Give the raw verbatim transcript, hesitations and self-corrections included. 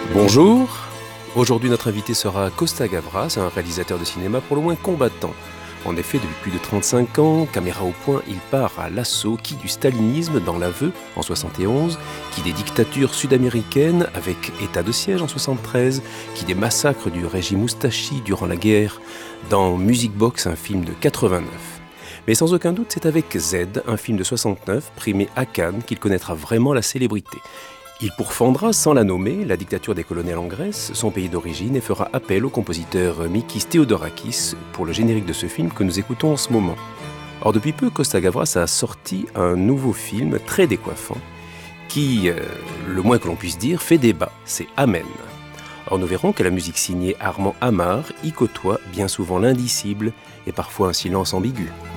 Bonjour, aujourd'hui notre invité sera Costa Gavras, un réalisateur de cinéma pour le moins combattant. En effet, depuis plus de trente-cinq ans, caméra au point, il part à l'assaut qui du stalinisme dans l'aveu en soixante et onze, qui des dictatures sud-américaines avec état de siège en soixante-treize, qui des massacres du régime Oustachi durant la guerre dans Music Box, un film de quatre-vingt-neuf. Mais sans aucun doute, c'est avec Z, un film de soixante-neuf, primé à Cannes, qu'il connaîtra vraiment la célébrité. Il pourfendra, sans la nommer, la dictature des colonels en Grèce, son pays d'origine, et fera appel au compositeur Mikis Theodorakis pour le générique de ce film que nous écoutons en ce moment. Or, depuis peu, Costa Gavras a sorti un nouveau film très décoiffant qui, euh, le moins que l'on puisse dire, fait débat, c'est Amen. Or, nous verrons que la musique signée Armand Amar y côtoie bien souvent l'indicible et parfois un silence ambigu.